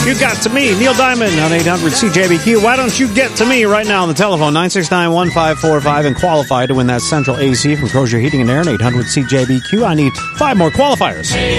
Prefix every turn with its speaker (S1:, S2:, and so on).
S1: You got to me. Neil Diamond on 800-CJBQ. Why don't you get to me right now on the telephone, 969-1545, and qualify to win that central AC from Crozier Heating and Air, 800-CJBQ. I need 5 more qualifiers.